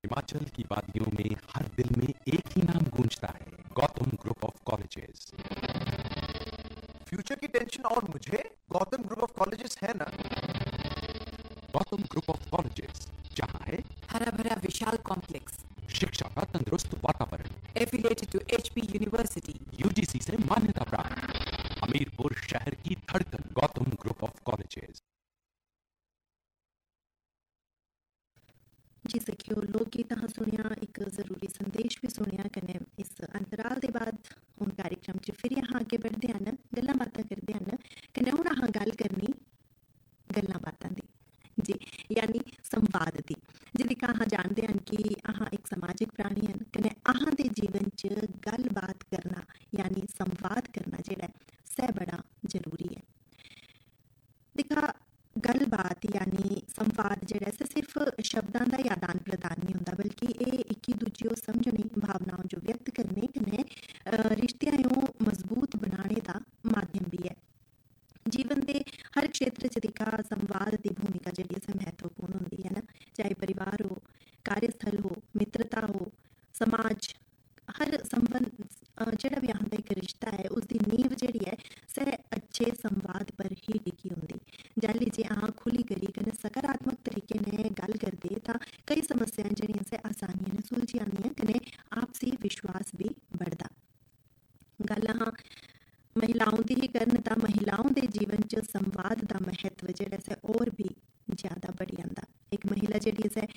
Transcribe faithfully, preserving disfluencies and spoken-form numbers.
हिमाचल की वादियों में हर दिल में एक ही नाम गूंजता है, Gautam group of colleges. Future की टेंशन और मुझे गौतम ग्रुप ऑफ कॉलेजेस है ना। गौतम ग्रुप ऑफ कॉलेजेस, जहां है हरा भरा विशाल कॉम्प्लेक्स, शिक्षा का तंदुरुस्त वातावरण, affiliated to HP university, UGC से मान्यता प्राप्त, हमीरपुर शहर की धड़कन, गौतम ग्रुप ऑफ कॉलेजेस। जी सखियो, लोकगीत अहां सुनिया, एक जरूरी संदेश भी सुनिया कने इस अंतराल के बाद हुण कार्यक्रम च फिर अहां अगे बढ़दे हन, गल्लां बातां करदे हन कने हुण अहां गल करनी गल्लां बातां दी, जी यानी संवाद दी, जिहदी कि अहां जानदे हन कि अहां एक समाजिक प्राणी हन कने अहां दे जीवन च गल बात करना यानी संवाद करना जेहड़ा सै बड़ा जरूरी है। दिखा गलबात यानी संवाद जेहड़ा है सिर्फ शब्दां दा आदान प्रदान नहीं होंदा, बल्कि ये एक ही दूजे को समझने, भावनाओं जो व्यक्त करने कने रिश्तियां नूं मजबूत बनाने का माध्यम भी है। जीवन के हर क्षेत्र च दिखा संवाद की भूमिका जी महत्वपूर्ण होंगी है ना, चाहे परिवार हो, कार्यस्थल हो, मित्रता हो, समाज, हर संबंध जोड़ा भी आंदा एक रिश्ता है उसकी नींव जी है सह अच्छे संवाद पर ही टिकी होंगी। जाली जे अहाँ खुली करी कने सकारात्मक तरीके ने गल करते तो कई समस्याएं जड़ियां से आसानियां ने सुलझी आंदियां कने आपसी विश्वास भी बढ़ता। गल अहाँ महिलाओं की ही करन तां महिलाओं के जीवन च संवाद का महत्व जिहड़ा से और भी ज़्यादा बढ़ी आंदा। एक महिला जिहड़ी है